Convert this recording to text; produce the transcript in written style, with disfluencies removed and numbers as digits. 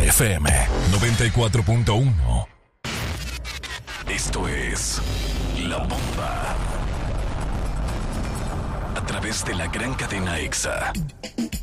FM 94.1. Esto es La Bomba. A través de la gran cadena EXA.